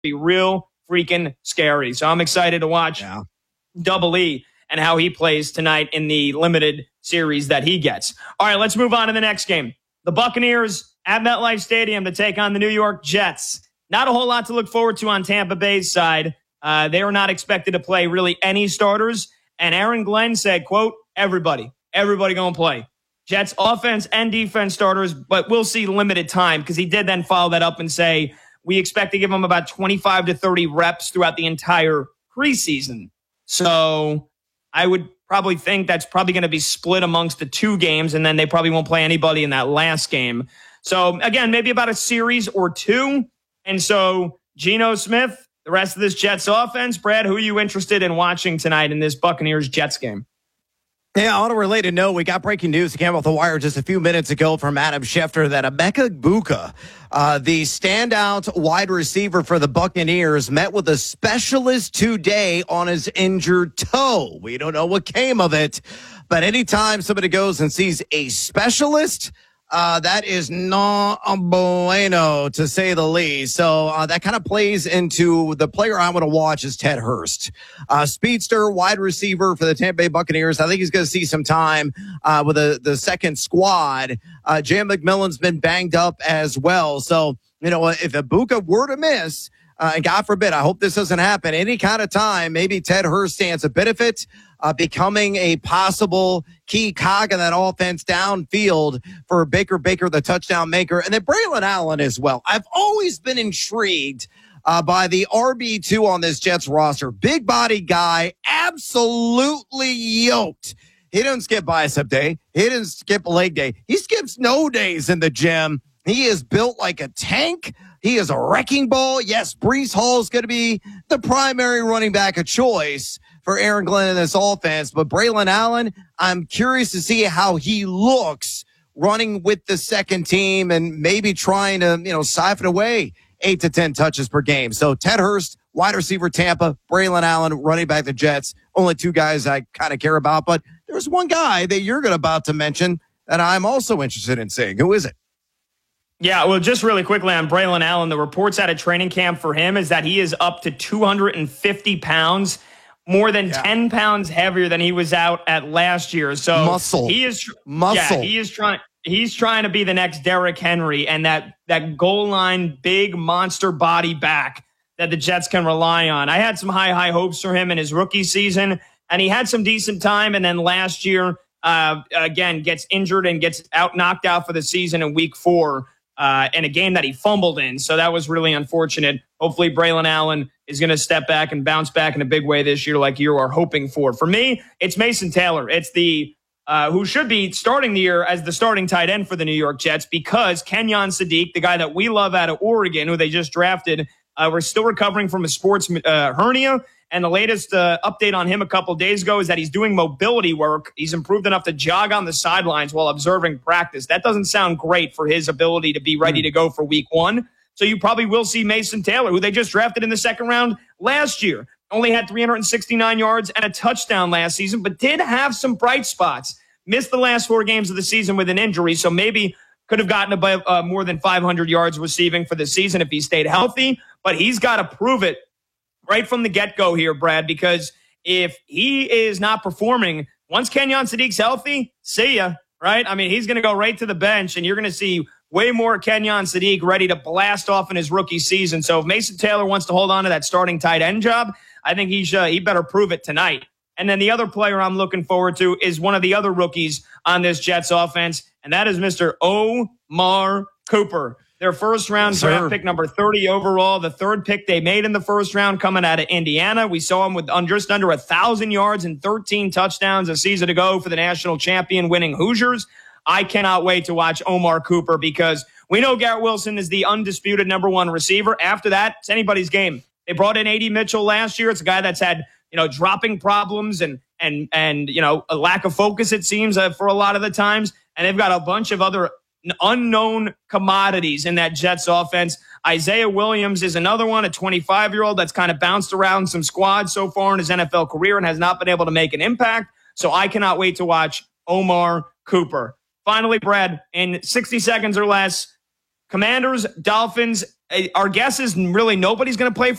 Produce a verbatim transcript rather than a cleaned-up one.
be real freaking scary. So I'm excited to watch yeah. Double E and how he plays tonight in the limited series that he gets. All right, let's move on to the next game. The Buccaneers at MetLife Stadium to take on the New York Jets. Not a whole lot to look forward to on Tampa Bay's side. Uh, they were not expected to play really any starters. And Aaron Glenn said, quote, everybody, everybody going to play. Jets offense and defense starters, but we'll see limited time, because he did then follow that up and say, we expect to give them about twenty-five to thirty reps throughout the entire preseason. So I would probably think that's probably going to be split amongst the two games, and then they probably won't play anybody in that last game. So, again, maybe about a series or two. And so, Geno Smith, the rest of this Jets offense, Brad, who are you interested in watching tonight in this Buccaneers-Jets game? Yeah, on a related note, we got breaking news that came off the wire just a few minutes ago from Adam Schefter that Emeka Egbuka, uh, the standout wide receiver for the Buccaneers, met with a specialist today on his injured toe. We don't know what came of it, but anytime somebody goes and sees a specialist, Uh, that is not a bueno, to say the least. So uh, that kind of plays into the player I want to watch is Ted Hurst. Uh, speedster, wide receiver for the Tampa Bay Buccaneers. I think he's going to see some time uh, with the, the second squad. Uh, J M McMillan's been banged up as well. So, you know, if Egbuka were to miss, uh, and God forbid, I hope this doesn't happen, any kind of time, maybe Ted Hurst stands a benefit, uh, becoming a possible key cog in that offense downfield for Baker Baker, the touchdown maker, and then Braylon Allen as well. I've always been intrigued uh, by the R B two on this Jets roster. Big body guy, absolutely yoked. He doesn't skip bicep day. He doesn't skip leg day. He skips no days in the gym. He is built like a tank. He is a wrecking ball. Yes, Breece Hall is going to be the primary running back of choice for Aaron Glenn in this offense. But Braylon Allen, I'm curious to see how he looks running with the second team and maybe trying to, you know, siphon away eight to ten touches per game. So Ted Hurst, wide receiver Tampa, Braylon Allen, running back the Jets. Only two guys I kind of care about. But there's one guy that you're going to about to mention that I'm also interested in seeing. Who is it? Yeah, well, just really quickly on Braylon Allen, the reports out of training camp for him is that he is up to two hundred fifty pounds, more than yeah. ten pounds heavier than he was out at last year. So muscle, he is muscle. Yeah, he is trying. He's trying to be the next Derrick Henry and that that goal line big monster body back that the Jets can rely on. I had some high high hopes for him in his rookie season, and he had some decent time. And then last year, uh, again, gets injured and gets out knocked out for the season in week four. Uh, in a game that he fumbled in. So that was really unfortunate. Hopefully Braylon Allen is going to step back and bounce back in a big way this year like you are hoping for. For me, it's Mason Taylor. It's the uh, who should be starting the year as the starting tight end for the New York Jets, because Kenyon Sadiq, the guy that we love out of Oregon, who they just drafted, uh, we're still recovering from a sports uh, hernia. And the latest uh, update on him a couple days ago is that he's doing mobility work. He's improved enough to jog on the sidelines while observing practice. That doesn't sound great for his ability to be ready mm. to go for week one. So you probably will see Mason Taylor, who they just drafted in the second round last year. Only had three hundred sixty-nine yards and a touchdown last season, but did have some bright spots. Missed the last four games of the season with an injury, so maybe could have gotten above uh, more than five hundred yards receiving for the season if he stayed healthy. But he's got to prove it right from the get-go here, Brad, because if he is not performing, once Kenyon Sadiq's healthy, see ya, right? I mean, he's going to go right to the bench, and you're going to see way more Kenyon Sadiq ready to blast off in his rookie season. So if Mason Taylor wants to hold on to that starting tight end job, I think he should, he better prove it tonight. And then the other player I'm looking forward to is one of the other rookies on this Jets offense, and that is Mister Omar Cooper. Their first round yes, draft pick, number thirty overall, the third pick they made in the first round coming out of Indiana. We saw him with just under one thousand yards and thirteen touchdowns a season ago for the national champion winning Hoosiers. I cannot wait to watch Omar Cooper because we know Garrett Wilson is the undisputed number one receiver. After that, it's anybody's game. They brought in A D Mitchell last year. It's a guy that's had, you know, dropping problems and, and, and, you know, a lack of focus, it seems, uh, for a lot of the times. And they've got a bunch of other unknown commodities in that Jets offense. Isaiah Williams is another one, a twenty-five-year-old that's kind of bounced around some squads so far in his N F L career and has not been able to make an impact. So I cannot wait to watch Omar Cooper. Finally, Brad, in sixty seconds or less, Commanders, Dolphins. uh, Our guess is really nobody's going to play